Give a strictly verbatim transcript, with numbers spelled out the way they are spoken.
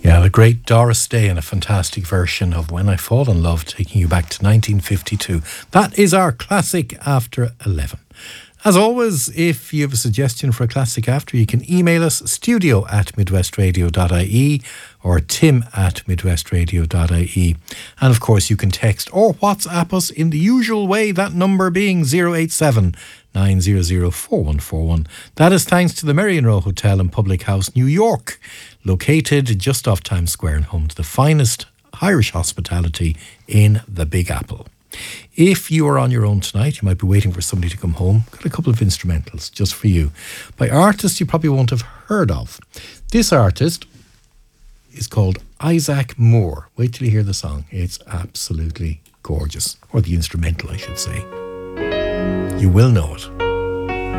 Yeah, the great Doris Day in a fantastic version of When I Fall in Love, taking you back to nineteen fifty-two. That is our classic after eleven. As always, if you have a suggestion for a classic after, you can email us studio at midwestradio.ie or tim at midwestradio.ie. And of course, you can text or WhatsApp us in the usual way, that number being zero eight seven, nine hundred, four one four one. That is thanks to the Merrion Row Hotel and Public House, New York, located just off Times Square and home to the finest Irish hospitality in the Big Apple. If you are on your own tonight, you might be waiting for somebody to come home. Got a couple of instrumentals just for you by artists you probably won't have heard of. This artist is called Isaac Moore. Wait till you hear the song. It's absolutely gorgeous. Or the instrumental, I should say. You will know it.